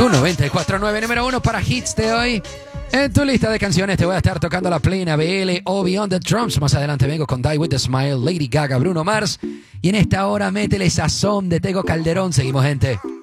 Tu 94.9, número 1 para hits de hoy. En tu lista de canciones te voy a estar tocando la plena BL o Beyond the Drums. Más adelante vengo con Die With The Smile, Lady Gaga, Bruno Mars. Y en esta hora métele sazón de Tego Calderón. Seguimos, gente.